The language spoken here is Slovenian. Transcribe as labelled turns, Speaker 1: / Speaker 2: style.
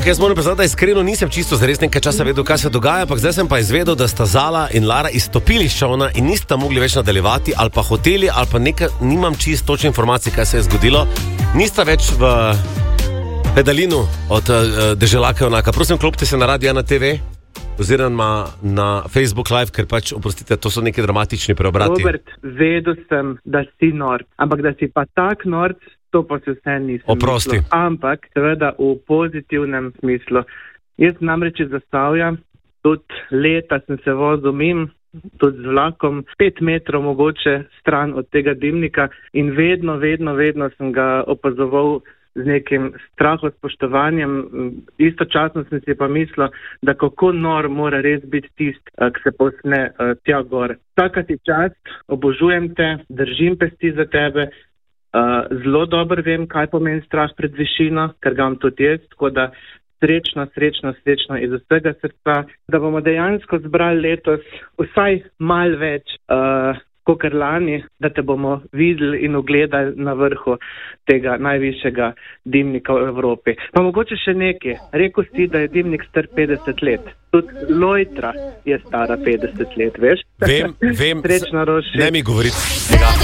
Speaker 1: Ampak jaz moram priznati, da iskreno nisem čisto zares nekaj časa vedel, kaj se dogaja, ampak zdaj sem pa izvedel, da sta Zala in Lara izstopili iz šovna in nista mogli več nadaljevati, ali pa hoteli, ali pa nekaj, nimam čisto točne informacije, kaj se je zgodilo. Nista več v pedalinu od Deželaka Junaka. Prosim, klopite se na Radio 1 TV oziroma na Facebook Live, ker pač, oprostite, to so neki dramatični preobrati.
Speaker 2: Robert, vedel sem, da si norc, ampak da si pa tak norc, to pa se vse nisem
Speaker 1: Oprosti.
Speaker 2: mislil. Ampak seveda v pozitivnem smislu. Jaz namreč iz Zasavja, tudi leta sem se vozil mimo, tudi z vlakom, 5 metrov mogoče stran od tega dimnika in vedno sem ga opazoval z nekim strahospoštovanjem. Istočasno sem si pa mislil, da kako nor mora res biti tist, ki se posne tja gor. Vsaka ti čast, obožujem te, držim pesti za tebe, zelo dobro vem, kaj pomeni strah pred višino, ker ga imam tudi jaz, tako da srečno iz vsega srca, da bomo dejansko zbrali letos vsaj malo več kakor lani, da te bomo videli in ogledali na vrhu tega najvišjega dimnika v Evropi. Pa mogoče še nekaj. Rekel si, da je dimnik star 50 let. Tudi Lojtra je stara 50 let, veš?
Speaker 1: Vem.
Speaker 2: Srečno, Roši.
Speaker 1: Ne mi govoriti tega.